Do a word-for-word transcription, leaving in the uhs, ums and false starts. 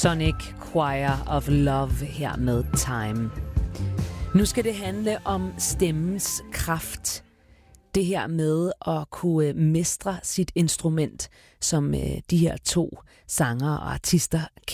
Sonic Choir of Love her med Time. Nu skal det handle om stemmens kraft. Det her med at kunne mestre sit instrument, som de her to sanger og artister